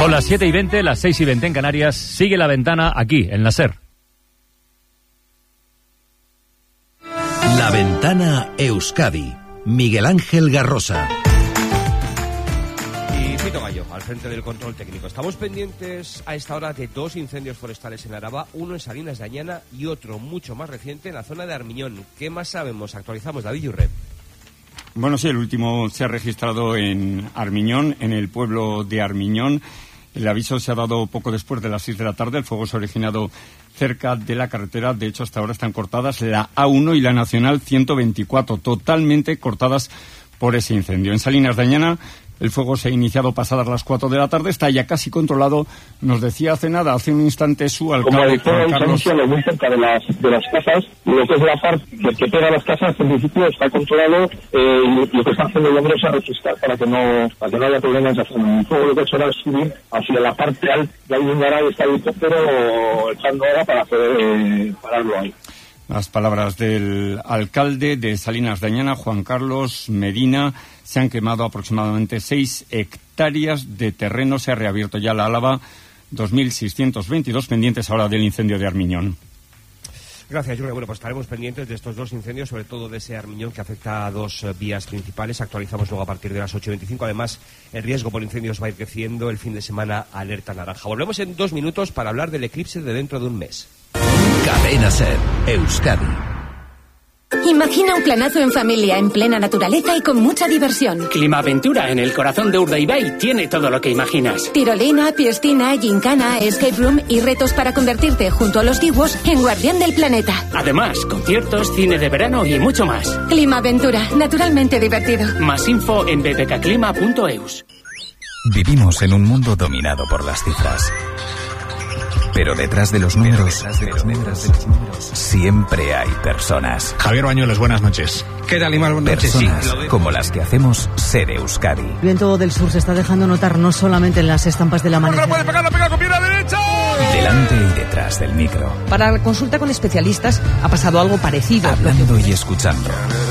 Son las 7:20, las 6:20 en Canarias. Sigue La Ventana aquí, en la SER. La Ventana Euskadi. Miguel Ángel Garrosa. Y Fito Gallo, al frente del control técnico. Estamos pendientes a esta hora de 2 incendios forestales en Araba, uno en Salinas de Añana y otro mucho más reciente en la zona de Armiñón. ¿Qué más sabemos? Actualizamos, David Yurret. Bueno, sí, el último se ha registrado en Armiñón, en el pueblo de Armiñón. El aviso se ha dado poco después de las 6 de la tarde. El fuego se ha originado cerca de la carretera. De hecho, hasta ahora están cortadas la A1 y la Nacional 124, totalmente cortadas por ese incendio. En Salinas de Añana, el fuego se ha iniciado pasadas las 4 de la tarde, está ya casi controlado. Nos decía hace un instante su alcalde. Como decía el incendio, muy cerca de las casas, lo que es la parte que pega a las casas, en principio está controlado, y lo que está haciendo el hombre es a registrar para que no haya problemas de zona. El fuego lo que ha hecho ahora es subir hacia la parte alta, de ahí un garaje está el helicóptero echando ahora para poder pararlo ahí. Las palabras del alcalde de Salinas de Añana, Juan Carlos Medina. Se han quemado aproximadamente 6 hectáreas de terreno. Se ha reabierto ya la Álava 2.622, pendientes ahora del incendio de Armiñón. Gracias, Yurre. Bueno, pues estaremos pendientes de estos 2 incendios, sobre todo de ese Armiñón que afecta a 2 vías principales. Actualizamos luego a partir de las 8:25. Además, el riesgo por incendios va a ir creciendo. El fin de semana, alerta naranja. Volvemos en 2 minutos para hablar del eclipse de dentro de un mes. Cadena SER, Euskadi. Imagina un planazo en familia, en plena naturaleza y con mucha diversión. Climaventura en el corazón de Urdaibai tiene todo lo que imaginas. Tirolina, piscina, gincana, escape room y retos para convertirte, junto a los dibuos, en guardián del planeta. Además, conciertos, cine de verano y mucho más. Climaventura, naturalmente divertido. Más info en bbkclima.eus. Vivimos en un mundo dominado por las cifras. Pero detrás de los números, siempre hay personas. Javier Bañuelos, buenas noches. ¿Qué tal, Imar? Buenas noches. Personas como las que hacemos SER Euskadi. El viento del sur se está dejando notar no solamente en las estampas del amanecer. ¡No puede pegar, la pega con pierna derecha! Delante y detrás del micro. Para la consulta con especialistas ha pasado algo parecido. Hablando y escuchando.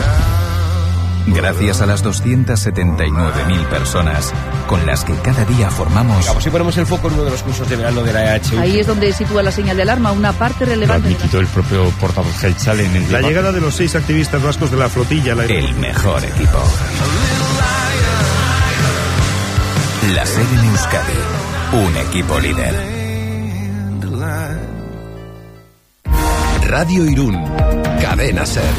Gracias a las 279.000 personas con las que cada día formamos... Vamos, si ponemos el foco en uno de los cursos de verano de la EHU. Ahí es donde sitúa la señal de alarma, una parte relevante... Lo ha admitido el propio portavoz Gelchal en el debate. La llegada de los 6 activistas vascos de la flotilla... El mejor equipo. La SER en Euskadi. Un equipo líder. Radio Irún. Cadena SER.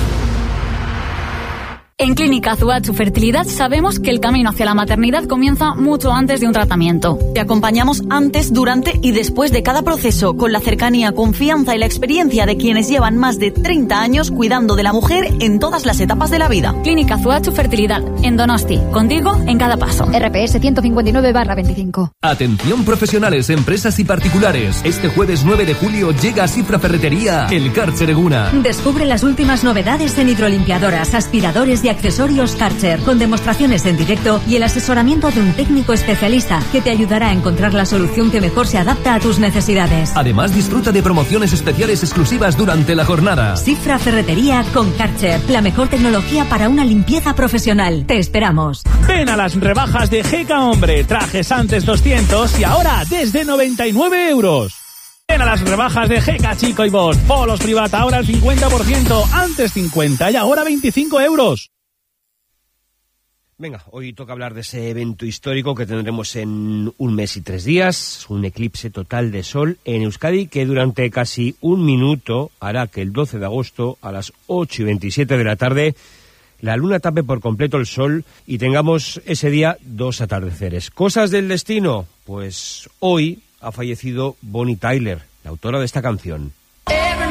En Clínica Zuachu Fertilidad sabemos que el camino hacia la maternidad comienza mucho antes de un tratamiento. Te acompañamos antes, durante y después de cada proceso, con la cercanía, confianza y la experiencia de quienes llevan más de 30 años cuidando de la mujer en todas las etapas de la vida. Clínica Zuachu Fertilidad, en Donosti, contigo en cada paso. RPS 159/25. Atención profesionales, empresas y particulares. Este jueves 9 de julio llega a Cifra Ferretería el Karcher Eguna. Descubre las últimas novedades en hidrolimpiadoras, aspiradores y accesorios Karcher, con demostraciones en directo y el asesoramiento de un técnico especialista que te ayudará a encontrar la solución que mejor se adapta a tus necesidades. Además, disfruta de promociones especiales exclusivas durante la jornada. Cifra Ferretería con Karcher, la mejor tecnología para una limpieza profesional. Te esperamos. Ven a las rebajas de GK Hombre, trajes antes 200 y ahora desde 99 euros. Ven a las rebajas de GK Chico y Boss, polos privata ahora el 50%, antes 50 y ahora 25 euros. Venga, hoy toca hablar de ese evento histórico que tendremos en 1 mes y 3 días, un eclipse total de sol en Euskadi que durante casi 1 minuto hará que el 12 de agosto a las 8:27 de la tarde la luna tape por completo el sol y tengamos ese día 2 atardeceres. ¿Cosas del destino? Pues hoy ha fallecido Bonnie Tyler, la autora de esta canción.